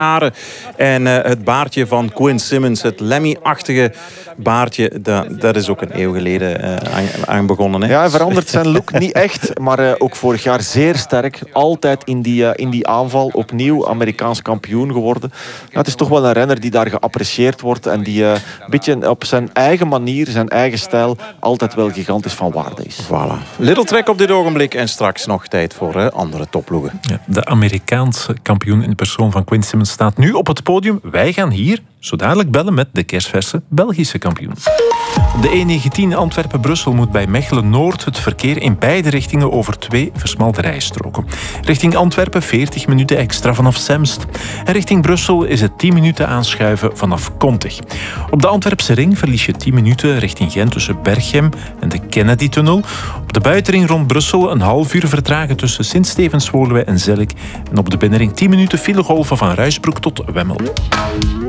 haren en het baardje van Quinn Simmons. Het Lemmy-achtige baardje, dat is ook een eeuw geleden aan begonnen. Hè? Ja, hij verandert zijn look niet echt, maar ook vorig jaar zeer sterk. Altijd in die aanval, opnieuw Amerikaans kampioen geworden. Ja, het is toch wel een renner die daar geapprecieerd wordt en die een beetje op zijn eigen manier, zijn eigen stijl, altijd wel gigantisch van waarde is. Voilà. Little Trek op dit ogenblik en straks nog tijd voor andere topploegen. Ja, de Amerikaanse kampioen in de persoon van Quinn Simmons staat nu op het podium. Wij gaan hier zo dadelijk bellen met de kerstverse Belgische kampioen. Op de E19 Antwerpen-Brussel moet bij Mechelen-Noord het verkeer in beide richtingen over 2 versmalte rijstroken. Richting Antwerpen 40 minuten extra vanaf Semst. En richting Brussel is het 10 minuten aanschuiven vanaf Kontig. Op de Antwerpse ring verlies je 10 minuten richting Gent tussen Berchem en de Kennedy-tunnel. Op de buitenring rond Brussel een half uur vertragen tussen Sint-Stevens-Woluwe en Zellik. En op de binnenring 10 minuten filegolven van Ruisbroek tot Wemmel.